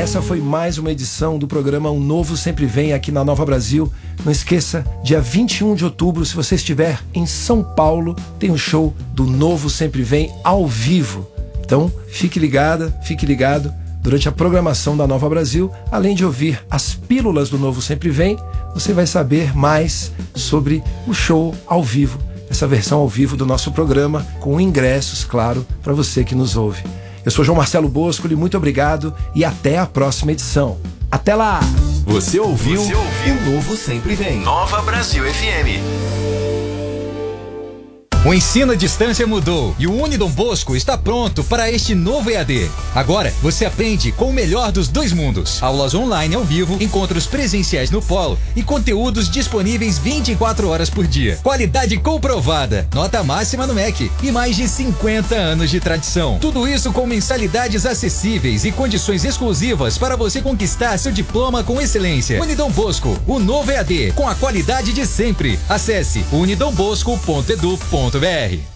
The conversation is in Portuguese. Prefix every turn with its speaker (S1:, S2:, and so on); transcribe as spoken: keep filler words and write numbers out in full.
S1: Essa foi mais uma edição do programa O Novo Sempre Vem aqui na Nova Brasil. Não esqueça, dia vinte e um de outubro, se você estiver em São Paulo, tem um show do Novo Sempre Vem ao vivo. Então, fique ligada, fique ligado durante a programação da Nova Brasil. Além de ouvir as pílulas do Novo Sempre Vem, você vai saber mais sobre o show ao vivo, essa versão ao vivo do nosso programa, com ingressos, claro, para você que nos ouve. Eu sou João Marcelo Boscoli, muito obrigado e até a próxima edição. Até lá!
S2: Você ouviu?
S3: Você ouviu?
S2: O Novo Sempre Vem.
S3: Nova Brasil F M.
S4: O ensino à distância mudou e o Unidom Bosco está pronto para este novo E A D. Agora, você aprende com o melhor dos dois mundos. Aulas online ao vivo, encontros presenciais no polo e conteúdos disponíveis vinte e quatro horas por dia. Qualidade comprovada, nota máxima no M E C e mais de cinquenta anos de tradição. Tudo isso com mensalidades acessíveis e condições exclusivas para você conquistar seu diploma com excelência. Unidom Bosco, o novo E A D, com a qualidade de sempre. Acesse unidombosco ponto edu ponto br.